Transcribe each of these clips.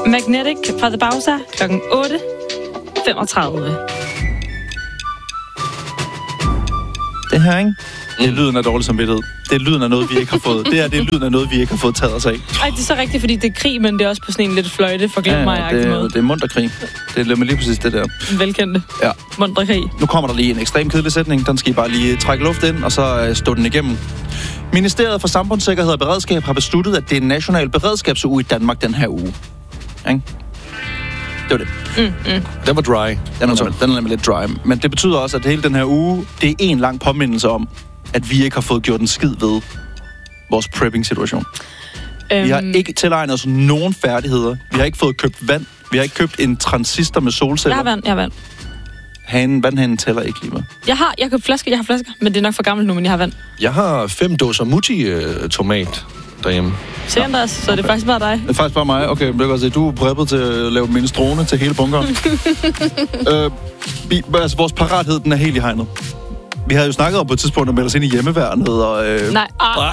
Magnetic fra The Bowser klokken 8:35. Det her, ikke? Det er lyden af dårlig samvittighed. Det er lyden af noget, vi ikke har fået. Det er lyden af noget, vi ikke har fået taget os af. Ej, det er så rigtigt, fordi det er krig, men det er også på sådan en lidt fløjte for glem mig-agtig måde. Det er munterkrig. Det er lige præcis det der. Velkendte. Ja. Munterkrig. Nu kommer der lige en ekstrem kedelig sætning. Den skal I bare lige trække luft ind, og så stå den igennem. Ministeriet for Samfundssikkerhed og Beredskab har besluttet, at det er national beredskabsuge i Danmark den her uge. Ikke? Det var det. Den var dry. Den er nemlig lidt dry. Men det betyder også, at hele den her uge, det er en lang påmindelse om, at vi ikke har fået gjort en skid ved vores prepping-situation. Vi har ikke tilegnet os nogen færdigheder. Vi har ikke fået købt vand. Vi har ikke købt en transistor med solceller. Jeg har vand. Vandhanen tæller ikke lige med. Jeg har flasker, men det er nok for gammelt nu, men jeg har vand. Jeg har 5 dåser Mutti-tomat derhjemme. Se, Andreas, så er det faktisk bare dig. Det er faktisk bare mig. Okay, men det kan godt se, du er preppet til at lave minestrone til hele bunkeren. Vores parathed, den er helt i hegnet. Vi havde jo snakket om på et tidspunkt at melde os ind i hjemmeværnet, og... Nej.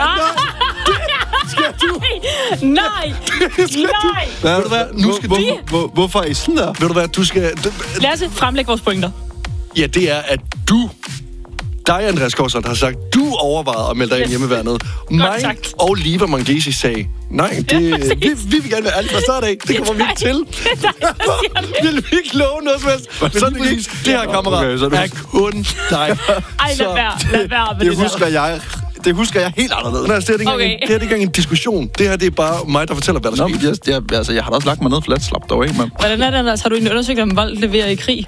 Skal du? Nej! Ved du hvad? Hvorfor er I sådan der? Ved du hvad, du skal... Lasse, fremlæg vores pointer. Ja, det er, at dig, Andreas Korsholt, har sagt, du overvejede at melde dig ind i hjemmeværnet. Mig sagt. og Liva Mangesi sagde, nej, vi vil gerne være ærlige fra start af. Det kommer vi ikke til. Vi vil ikke love noget som helst. Men sådan det her, kammerat, er kun dig. Ej, lad være med det husker jeg helt anderledes. Det er ikke engang en diskussion. Det her, det er bare mig, der fortæller, hvad der sker. Jeg har da også lagt mig ned for let. Slap dog af, mand. Hvordan er det, Anders? Har du en undersøgt om vold leverer i krig?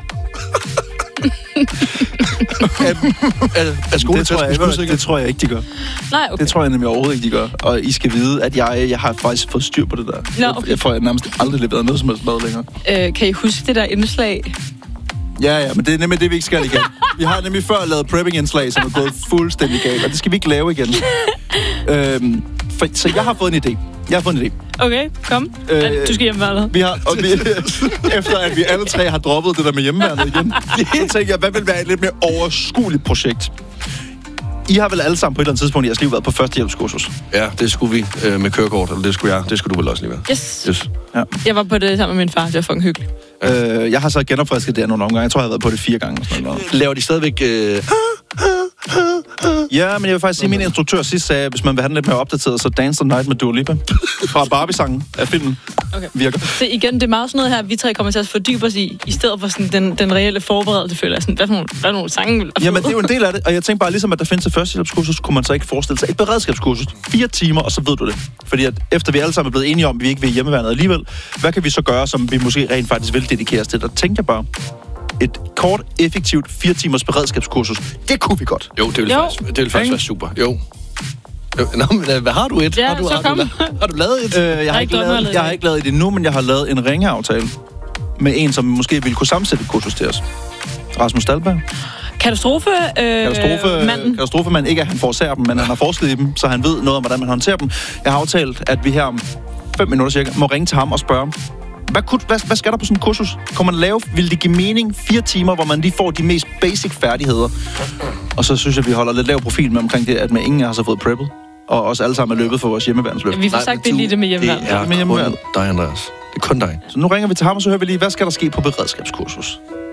Det tror jeg ikke, de gør. Nej, okay. Det tror jeg nemlig overhovedet ikke, de gør. Og I skal vide, at jeg har faktisk fået styr på det der. Nå, okay. Jeg får nærmest aldrig leveret noget som helst mad længere. Kan I huske det der indslag? Ja, men det er nemlig det, vi ikke skal igen. Vi har nemlig før lavet prepping-indslag, som er gået fuldstændig galt, og det skal vi ikke lave igen. Så jeg har fået en idé. Okay, kom. Du skal hjemmeværnet. Efter at vi alle tre har droppet det der med hjemmeværnet igen, så tænker jeg, hvad vil være et lidt mere overskueligt projekt? I har vel alle sammen på et eller andet tidspunkt i jeres liv været på førstehjælpskursus? Ja, det skulle vi med kørekort, eller det skulle jeg. Det skulle du vel også lige være. Yes. Ja. Jeg var på det sammen med min far, det var fucking hyggeligt. Jeg har så genopfrisket det nogle omgange. Jeg tror, jeg har været på det 4 gange. Sådan noget. Laver de stadigvæk... Ja, men jeg vil faktisk sige, at min instruktør sidst sagde, at hvis man vil have den lidt mere opdateret, så Dance the Night med Dua Lipa fra Barbie-sangen af filmen virker. Så igen, det er meget sådan noget her, vi tre kommer til at fordybe os i stedet for sådan den reelle forberedelse, føler jeg. Sådan, hvad for nogle sange? Jamen, det er jo en del af det, og jeg tænker bare, ligesom at der findes et førstehjælpskursus, kunne man så ikke forestille sig et beredskabskursus. 4 timer, og så ved du det. Fordi at efter vi alle sammen er blevet enige om, at vi ikke vil hjemmeværnet alligevel, hvad kan vi så gøre, som vi måske rent faktisk vil dedikere os til? Der tænker jeg bare, et kort, effektivt 4 timers beredskabskursus, det kunne vi godt. Jo, det vil faktisk være super. Jo. Nå, men hvad har du et? Ja, har du lavet et? Jeg har ikke lavet et endnu, men jeg har lavet en ringeaftale med en, som måske ville kunne sammensætte et kursus til os. Rasmus Dahlberg. Katastrofemanden. Ikke at han forårsager dem, men han har forsket i dem, så han ved noget om, hvordan man håndterer dem. Jeg har aftalt, at vi her om 5 minutter cirka må ringe til ham og spørge, hvad skal der på sådan en kursus? Kunne man lave, vil det give mening 4 timer, hvor man lige får de mest basic færdigheder? Og så synes jeg, vi holder lidt lav profil med omkring det, at med ingen har så fået preppet. Og også alle sammen er løbet for vores hjemmeværnsløb. Vi får sagt, det er lige det med hjemmeværn. Det er kun dig, Andreas. Det er kun dig. Så nu ringer vi til ham, og så hører vi lige, hvad skal der ske på beredskabskursus?